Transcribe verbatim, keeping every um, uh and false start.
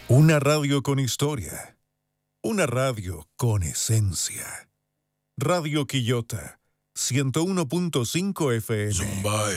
Una radio con historia. Una radio con esencia. Radio Quillota, ciento uno punto cinco F M. Zumbay.